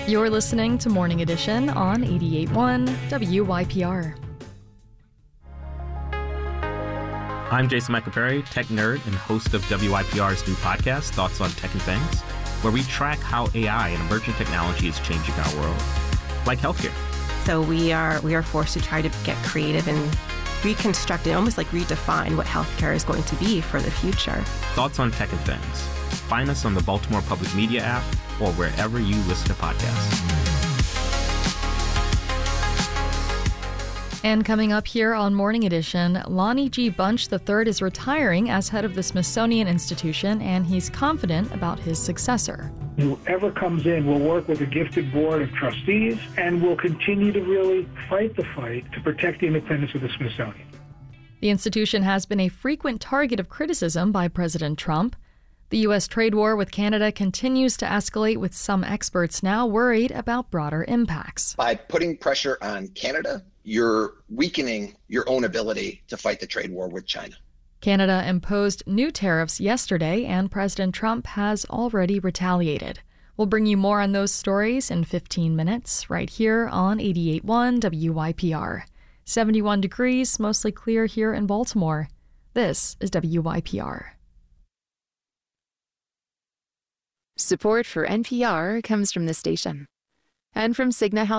You're listening to Morning Edition on 88.1 WYPR. I'm Jason Michael Perry, tech nerd and host of WYPR's new podcast, Thoughts on Tech and Things, where we track how AI and emerging technology is changing our world, like healthcare. So we are forced to try to get creative and reconstruct and almost like redefine what healthcare is going to be for the future. Thoughts on Tech and Things. Find us on the Baltimore Public Media app or wherever you listen to podcasts. And coming up here on Morning Edition, Lonnie G. Bunch III is retiring as head of the Smithsonian Institution, and he's confident about his successor. Whoever comes in will work with a gifted board of trustees and will continue to really fight the fight to protect the independence of the Smithsonian. The institution has been a frequent target of criticism by President Trump. The U.S. trade war with Canada continues to escalate, with some experts now worried about broader impacts. By putting pressure on Canada, you're weakening your own ability to fight the trade war with China. Canada imposed new tariffs yesterday, and President Trump has already retaliated. We'll bring you more on those stories in 15 minutes, right here on 88.1 WYPR. 71 degrees, mostly clear here in Baltimore. This is WYPR. Support for NPR comes from the station and from Cigna Health.